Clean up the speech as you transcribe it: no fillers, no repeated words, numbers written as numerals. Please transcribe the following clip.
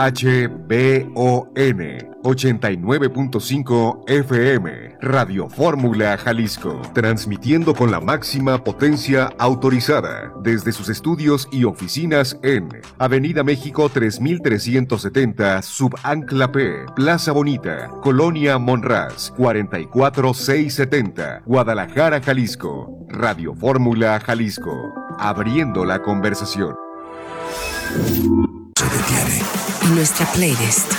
HBON 89.5 FM, Radio Fórmula Jalisco, transmitiendo con la máxima potencia autorizada desde sus estudios y oficinas en Avenida México 3370, Subancla P, Plaza Bonita, Colonia Monraz, 44670, Guadalajara, Jalisco. Radio Fórmula Jalisco, abriendo la conversación. Se detiene. Y nuestra playlist